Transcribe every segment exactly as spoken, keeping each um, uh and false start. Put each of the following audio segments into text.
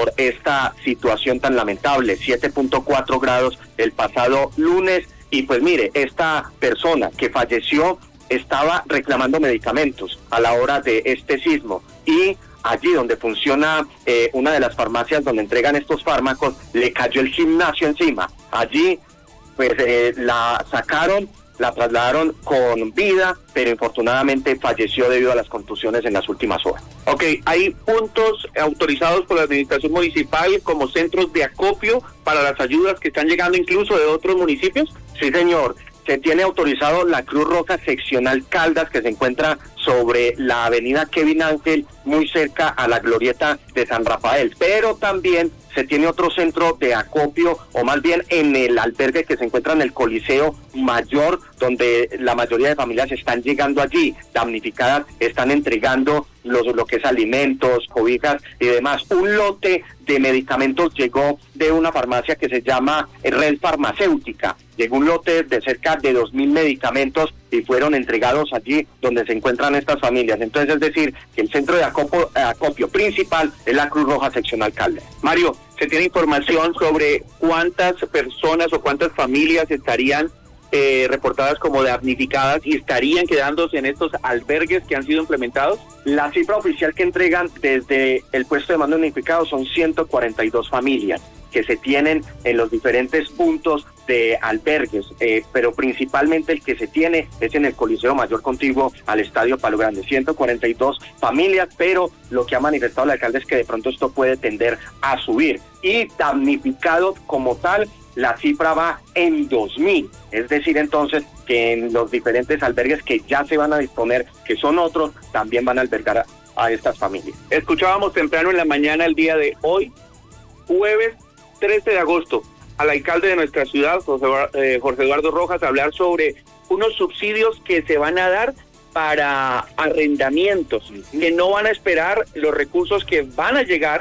por esta situación tan lamentable, siete punto cuatro grados el pasado lunes. Y pues mire, esta persona que falleció estaba reclamando medicamentos a la hora de este sismo, y allí donde funciona eh, una de las farmacias donde entregan estos fármacos, le cayó el gimnasio encima. Allí pues eh, la sacaron, la trasladaron con vida, pero infortunadamente falleció debido a las contusiones en las últimas horas. Ok, hay puntos autorizados por la administración municipal como centros de acopio para las ayudas que están llegando incluso de otros municipios. Sí, señor. Se tiene autorizado la Cruz Roja Seccional Caldas, que se encuentra sobre la avenida Kevin Ángel, muy cerca a la glorieta de San Rafael, pero también se tiene otro centro de acopio, o más bien en el albergue que se encuentra en el Coliseo Mayor, donde la mayoría de familias están llegando allí, damnificadas, están entregando los, lo que es alimentos, cobijas y demás. Un lote de medicamentos llegó de una farmacia que se llama Red Farmacéutica. Llegó un lote de cerca de dos mil medicamentos y fueron entregados allí donde se encuentran estas familias. Entonces, es decir, que el centro de acopio, acopio principal es la Cruz Roja Seccional Caldas. Mario, ¿se tiene información sobre cuántas personas o cuántas familias estarían eh, reportadas como damnificadas y estarían quedándose en estos albergues que han sido implementados? La cifra oficial que entregan desde el puesto de mando unificado son ciento cuarenta y dos familias que se tienen en los diferentes puntos de albergues, eh, pero principalmente el que se tiene es en el Coliseo Mayor contiguo al Estadio Palo Grande, ciento cuarenta y dos familias, pero lo que ha manifestado el alcalde es que de pronto esto puede tender a subir, y damnificado como tal, la cifra va en dos mil, es decir, entonces, que en los diferentes albergues que ya se van a disponer, que son otros, también van a albergar a, a estas familias. Escuchábamos temprano en la mañana el día de hoy, jueves trece de agosto, al alcalde de nuestra ciudad, José, eh, Jorge Eduardo Rojas, hablar sobre unos subsidios que se van a dar para arrendamientos, que no van a esperar los recursos que van a llegar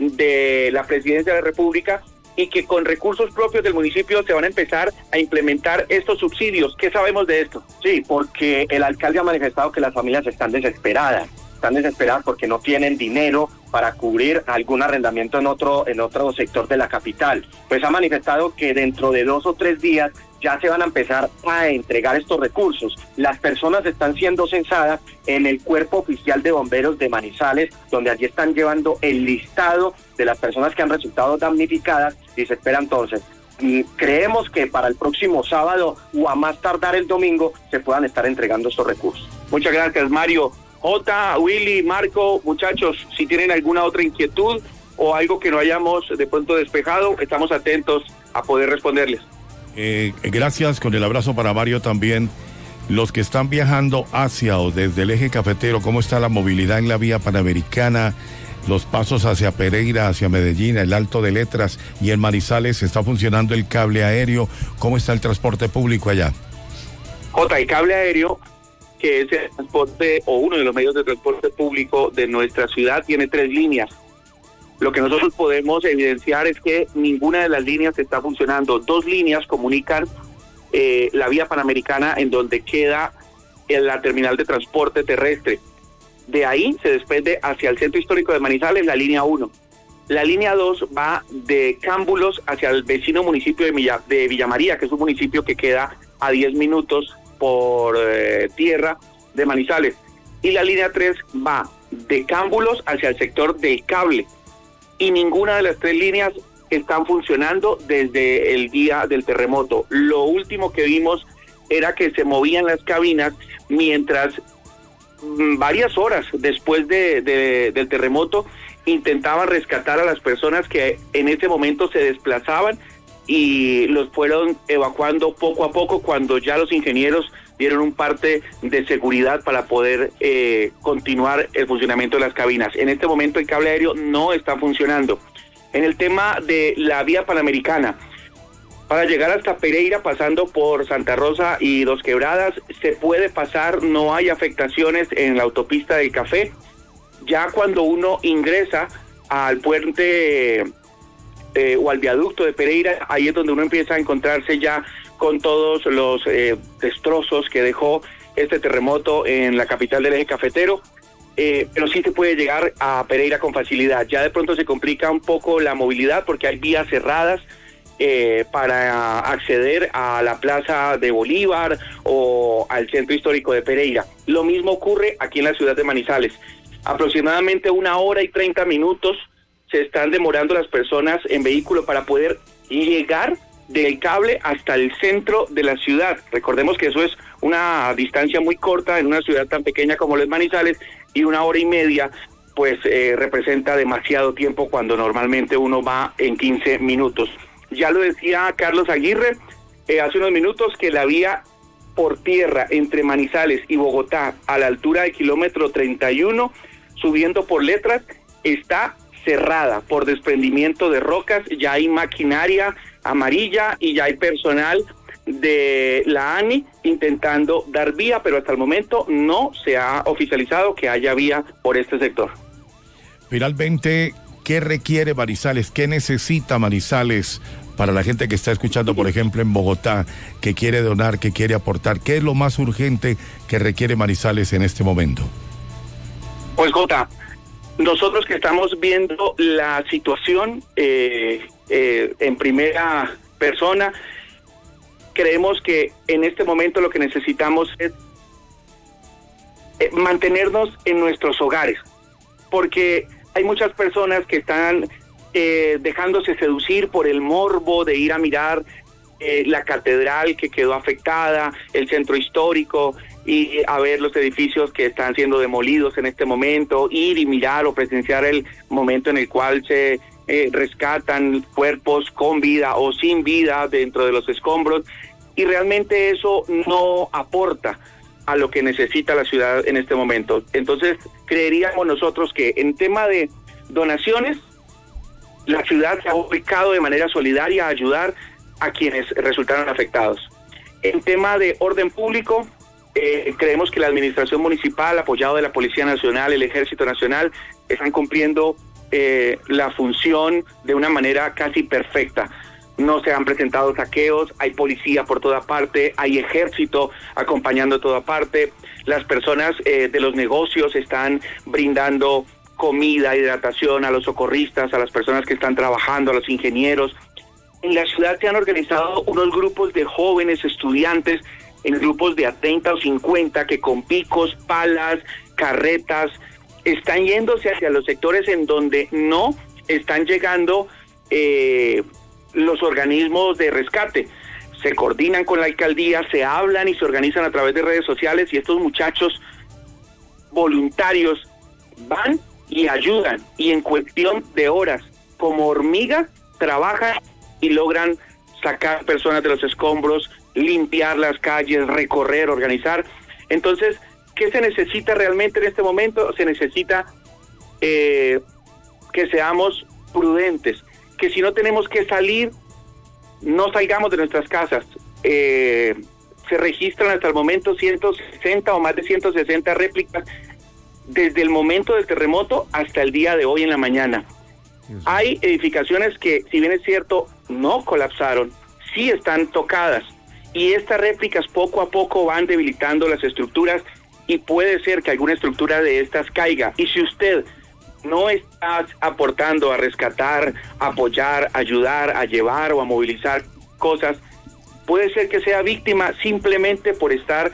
de la Presidencia de la República, y que con recursos propios del municipio se van a empezar a implementar estos subsidios. ¿Qué sabemos de esto? Sí, porque el alcalde ha manifestado que las familias están desesperadas, están desesperadas porque no tienen dinero para cubrir algún arrendamiento en otro, en otro sector de la capital. Pues ha manifestado que dentro de dos o tres días ya se van a empezar a entregar estos recursos. Las personas están siendo censadas en el Cuerpo Oficial de Bomberos de Manizales, donde allí están llevando el listado de las personas que han resultado damnificadas, y se espera entonces. Y creemos que para el próximo sábado o a más tardar el domingo se puedan estar entregando estos recursos. Muchas gracias, Mario. Jota, Willy, Marco, muchachos, si tienen alguna otra inquietud o algo que no hayamos de pronto despejado, estamos atentos a poder responderles. Eh, gracias, con el abrazo para Mario también. Los que están viajando hacia o desde el eje cafetero, ¿cómo está la movilidad en la vía panamericana? Los pasos hacia Pereira, hacia Medellín, el Alto de Letras y en Manizales, ¿está funcionando el cable aéreo? ¿Cómo está el transporte público allá? Jota, el cable aéreo, que es el transporte o uno de los medios de transporte público de nuestra ciudad, tiene tres líneas. Lo que nosotros podemos evidenciar es que ninguna de las líneas está funcionando. Dos líneas comunican eh, la vía panamericana, en donde queda en la terminal de transporte terrestre. De ahí se desprende hacia el centro histórico de Manizales la línea uno. La línea dos va de Cámbulos hacia el vecino municipio de, Villa, de Villa María, que es un municipio que queda a diez minutos por eh, tierra de Manizales. Y la línea tres va de Cámbulos hacia el sector del Cable. Y ninguna de las tres líneas están funcionando desde el día del terremoto. Lo último que vimos era que se movían las cabinas mientras mmm, varias horas después de, de, del terremoto intentaban rescatar a las personas que en ese momento se desplazaban, y los fueron evacuando poco a poco cuando ya los ingenieros dieron un parte de seguridad para poder eh, continuar el funcionamiento de las cabinas. En este momento el cable aéreo no está funcionando. En el tema de la vía panamericana, para llegar hasta Pereira, pasando por Santa Rosa y Dos Quebradas, se puede pasar, no hay afectaciones en la autopista del Café. Ya cuando uno ingresa al puente eh, o al viaducto de Pereira, ahí es donde uno empieza a encontrarse ya con todos los eh, destrozos que dejó este terremoto en la capital del eje cafetero. eh, pero sí se puede llegar a Pereira con facilidad. Ya de pronto se complica un poco la movilidad porque hay vías cerradas eh, para acceder a la Plaza de Bolívar o al centro histórico de Pereira. Lo mismo ocurre aquí en la ciudad de Manizales. Aproximadamente una hora y treinta minutos se están demorando las personas en vehículo para poder llegar del cable hasta el centro de la ciudad. Recordemos que eso es una distancia muy corta en una ciudad tan pequeña como los Manizales, y una hora y media pues eh, representa demasiado tiempo cuando normalmente uno va en quince minutos. Ya lo decía Carlos Aguirre eh, hace unos minutos, que la vía por tierra entre Manizales y Bogotá a la altura del kilómetro treinta y uno, subiendo por Letras, está cerrada por desprendimiento de rocas. Ya hay maquinaria amarilla y ya hay personal de la A N I intentando dar vía, pero hasta el momento no se ha oficializado que haya vía por este sector. Finalmente, ¿qué requiere Manizales? ¿Qué necesita Manizales para la gente que está escuchando, por ejemplo, en Bogotá, que quiere donar, que quiere aportar? ¿Qué es lo más urgente que requiere Manizales en este momento? Pues, Jota, nosotros que estamos viendo la situación eh, eh, en primera persona, creemos que en este momento lo que necesitamos es eh, mantenernos en nuestros hogares, porque hay muchas personas que están eh, dejándose seducir por el morbo de ir a mirar eh, la catedral que quedó afectada, el centro histórico, y a ver los edificios que están siendo demolidos en este momento, ir y mirar o presenciar el momento en el cual se eh, rescatan cuerpos con vida o sin vida dentro de los escombros, y realmente eso no aporta a lo que necesita la ciudad en este momento. Entonces, creeríamos nosotros que en tema de donaciones, la ciudad se ha ubicado de manera solidaria a ayudar a quienes resultaron afectados. En tema de orden público, eh, creemos que la administración municipal, apoyado de la Policía Nacional, el Ejército Nacional, están cumpliendo eh, la función de una manera casi perfecta. No se han presentado saqueos, hay policía por toda parte, hay ejército acompañando a toda parte, las personas eh, de los negocios están brindando comida, hidratación a los socorristas, a las personas que están trabajando, a los ingenieros. En la ciudad se han organizado unos grupos de jóvenes estudiantes, en grupos de a treinta o cincuenta, que con picos, palas, carretas, están yéndose hacia los sectores en donde no están llegando eh, los organismos de rescate. Se coordinan con la alcaldía, se hablan y se organizan a través de redes sociales, y estos muchachos voluntarios van y ayudan, y en cuestión de horas, como hormigas, trabajan y logran sacar personas de los escombros, limpiar las calles, recorrer, organizar. Entonces, ¿qué se necesita realmente en este momento? Se necesita eh, que seamos prudentes, que si no tenemos que salir, no salgamos de nuestras casas. Eh, se registran hasta el momento ciento sesenta o más de ciento sesenta réplicas desde el momento del terremoto hasta el día de hoy en la mañana. Hay edificaciones que, si bien es cierto, no colapsaron, sí están tocadas, y estas réplicas poco a poco van debilitando las estructuras, y puede ser que alguna estructura de estas caiga. Y si usted no está aportando a rescatar, apoyar, ayudar, a llevar o a movilizar cosas, puede ser que sea víctima simplemente por estar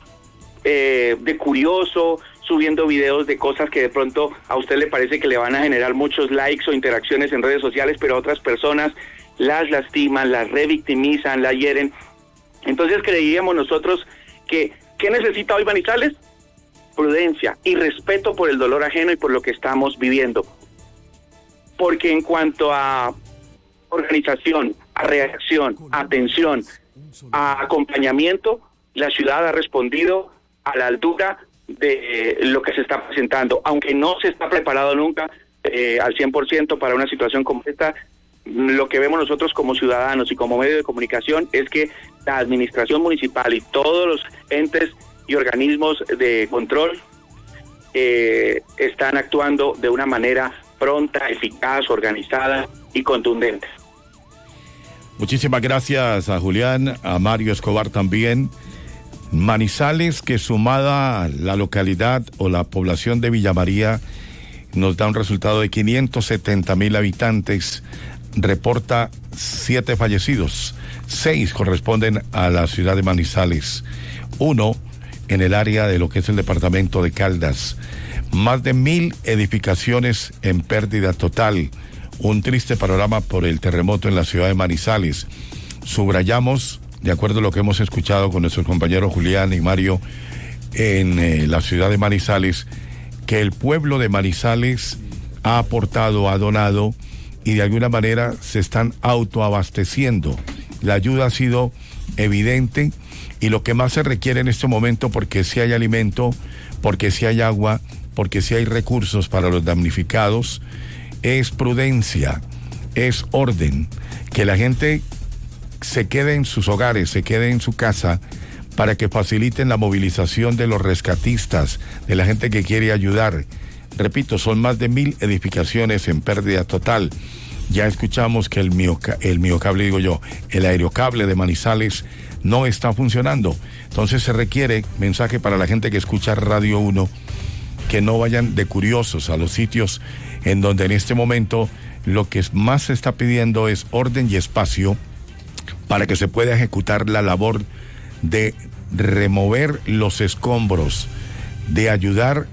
eh, de curioso, subiendo videos de cosas que de pronto a usted le parece que le van a generar muchos likes o interacciones en redes sociales, pero otras personas las lastiman, las revictimizan, las hieren. Entonces creíamos nosotros que, ¿qué necesita hoy Manizales? Prudencia y respeto por el dolor ajeno y por lo que estamos viviendo. Porque en cuanto a organización, a reacción, a atención, a acompañamiento, la ciudad ha respondido a la altura de lo que se está presentando, aunque no se está preparado nunca eh, al cien por ciento para una situación como esta. Lo que vemos nosotros como ciudadanos y como medio de comunicación es que la administración municipal y todos los entes y organismos de control eh, están actuando de una manera pronta, eficaz, organizada y contundente. Muchísimas gracias a Julián, a Mario Escobar también. Manizales, que sumada a la localidad o la población de Villa María, nos da un resultado de quinientos setenta mil habitantes, reporta siete fallecidos. Seis corresponden a la ciudad de Manizales, uno en el área de lo que es el departamento de Caldas. Más de mil edificaciones en pérdida total. Un triste panorama por el terremoto en la ciudad de Manizales. Subrayamos, de acuerdo a lo que hemos escuchado con nuestros compañeros Julián y Mario en eh, la ciudad de Manizales, que el pueblo de Manizales ha aportado, ha donado y de alguna manera se están autoabasteciendo. La ayuda ha sido evidente y lo que más se requiere en este momento, porque si hay alimento, porque si hay agua, porque si hay recursos para los damnificados, es prudencia, es orden, que la gente se quede en sus hogares, se quede en su casa, para que faciliten la movilización de los rescatistas, de la gente que quiere ayudar. Repito, son más de mil edificaciones en pérdida total. Ya escuchamos que el, mioca, el miocable, digo yo, el aerocable de Manizales no está funcionando. Entonces se requiere, mensaje para la gente que escucha Radio uno, que no vayan de curiosos a los sitios en donde en este momento lo que más se está pidiendo es orden y espacio para que se pueda ejecutar la labor de remover los escombros, de ayudar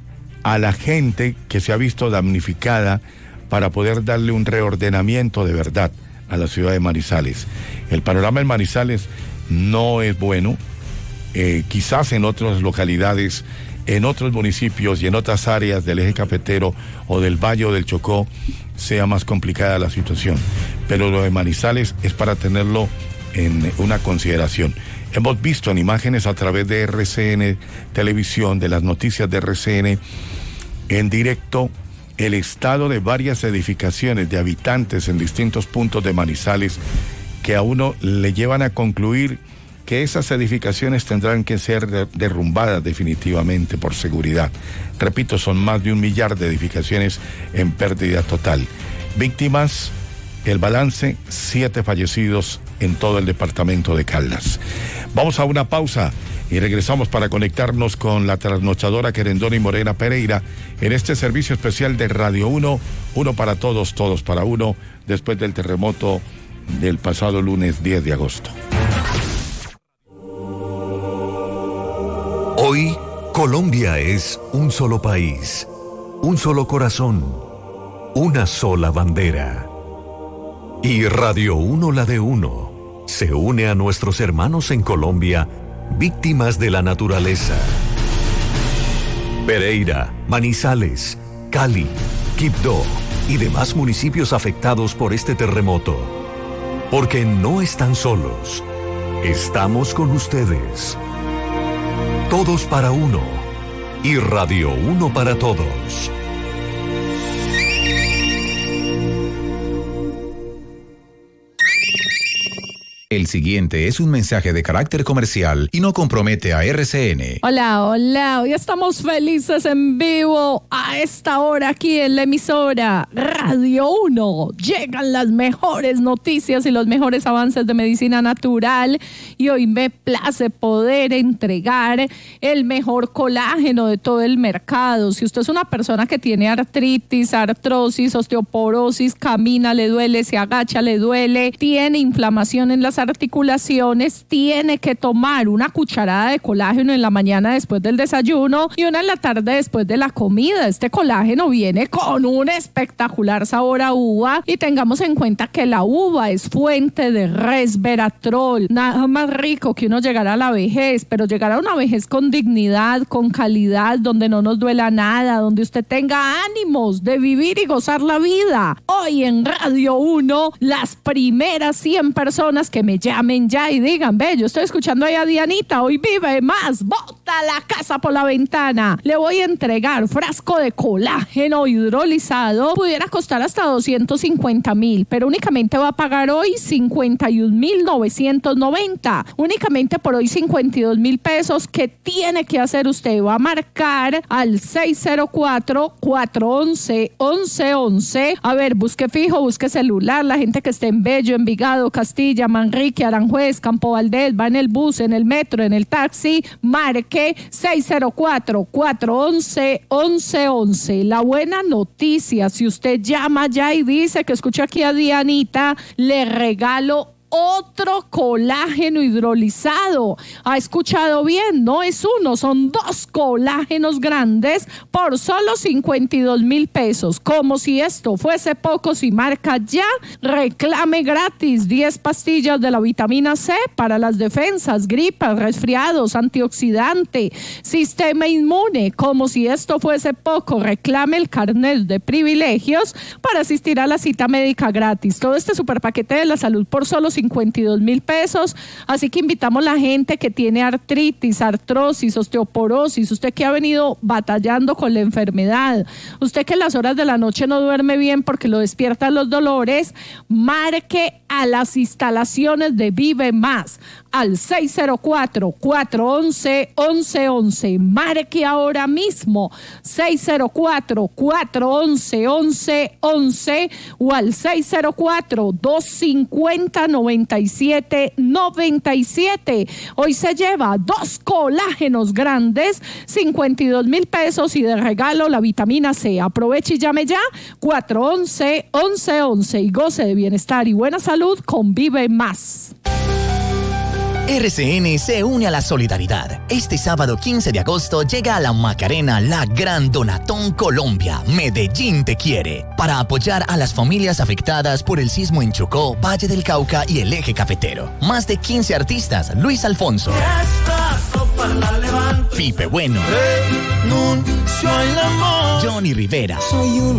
a la gente que se ha visto damnificada para poder darle un reordenamiento de verdad a la ciudad de Manizales. El panorama en Manizales no es bueno, eh, quizás en otras localidades, en otros municipios y en otras áreas del eje cafetero o del Valle o del Chocó sea más complicada la situación, pero lo de Manizales es para tenerlo en una consideración. Hemos visto en imágenes a través de R C N Televisión, de las noticias de R C N, en directo, el estado de varias edificaciones de habitantes en distintos puntos de Manizales que a uno le llevan a concluir que esas edificaciones tendrán que ser de, derrumbadas definitivamente por seguridad. Repito, son más de un millar de edificaciones en pérdida total. Víctimas, el balance, siete fallecidos en todo el departamento de Caldas. Vamos a una pausa y regresamos para conectarnos con la trasnochadora Querendona y Morena Pereira en este servicio especial de Radio uno, uno para todos, todos para uno, después del terremoto del pasado lunes diez de agosto. Hoy, Colombia es un solo país, un solo corazón, una sola bandera. Y Radio uno, la de uno, se une a nuestros hermanos en Colombia, víctimas de la naturaleza. Pereira, Manizales, Cali, Quibdó y demás municipios afectados por este terremoto. Porque no están solos, estamos con ustedes. Todos para uno y Radio uno para todos. El siguiente es un mensaje de carácter comercial y no compromete a R C N. Hola, hola, hoy estamos felices en vivo a esta hora aquí en la emisora Radio uno. Llegan las mejores noticias y los mejores avances de medicina natural y hoy me place poder entregar el mejor colágeno de todo el mercado. Si usted es una persona que tiene artritis, artrosis, osteoporosis, camina, le duele, se agacha, le duele, tiene inflamación en las articulaciones, tiene que tomar una cucharada de colágeno en la mañana después del desayuno y una en la tarde después de la comida. Este colágeno viene con un espectacular sabor a uva y tengamos en cuenta que la uva es fuente de resveratrol. Nada más rico que uno llegar a la vejez, pero llegar a una vejez con dignidad, con calidad, donde no nos duela nada, donde usted tenga ánimos de vivir y gozar la vida. Hoy en Radio uno, las primeras cien personas que me llamen ya y digan, ve, yo estoy escuchando ahí a Dianita, hoy vive más, bota la casa por la ventana. Le voy a entregar frasco de colágeno hidrolizado, pudiera costar hasta doscientos cincuenta mil, pero únicamente va a pagar hoy cincuenta y un mil novecientos noventa. Únicamente por hoy cincuenta y dos mil pesos. ¿Qué tiene que hacer usted? Va a marcar al seis cero cuatro, cuatro once, once once. A ver, busque fijo, busque celular, la gente que esté en Bello, Envigado, Castilla, Manrique, Enrique, Aranjuez, Campo Valdés, va en el bus, en el metro, en el taxi, marque seis cero cuatro, cuatro once, once once. La buena noticia, si usted llama ya y dice que escucha aquí a Dianita, le regalo otro colágeno hidrolizado. ¿Ha escuchado bien? No es uno, son dos colágenos grandes por solo cincuenta y dos mil pesos. Como si esto fuese poco, si marca ya, reclame gratis diez pastillas de la vitamina C para las defensas, gripas, resfriados, antioxidante, sistema inmune. Como si esto fuese poco, reclame el carnet de privilegios para asistir a la cita médica gratis. Todo este superpaquete de la salud por solo cincuenta y dos mil pesos, así que invitamos a la gente que tiene artritis, artrosis, osteoporosis, usted que ha venido batallando con la enfermedad, usted que en las horas de la noche no duerme bien porque lo despiertan los dolores, marque a las instalaciones de Vive Más al seis cero cuatro, cuatro once, once once. Marque ahora mismo seis cero cuatro, cuatro once, once once o al seis cero cuatro, dos cinco cero, noventa y siete noventa y siete. Hoy se lleva dos colágenos grandes, cincuenta y dos mil pesos y de regalo la vitamina C. Aproveche y llame ya cuatro once, once once y goce de bienestar y buena salud con Vive Más. R C N se une a la solidaridad. Este sábado quince de agosto llega a la Macarena la Gran Donatón Colombia. Medellín te quiere. Para apoyar a las familias afectadas por el sismo en Chocó, Valle del Cauca y el Eje Cafetero. Más de quince artistas. Luis Alfonso, Pipe Bueno, Johnny Rivera,